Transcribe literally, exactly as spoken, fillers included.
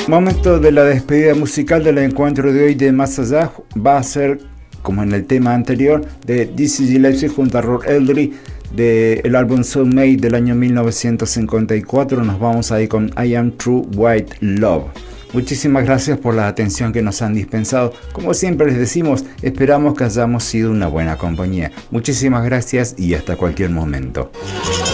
Momento de la despedida musical del encuentro de hoy de Más Allá. Va a ser, como en el tema anterior, de Dizzy Gillespie junto a Rod Eldry, del álbum Soulmate del año mil novecientos cincuenta y cuatro. Nos vamos ahí con I Am True White Love. Muchísimas gracias por la atención que nos han dispensado. Como siempre les decimos, esperamos que hayamos sido una buena compañía. Muchísimas gracias y hasta cualquier momento.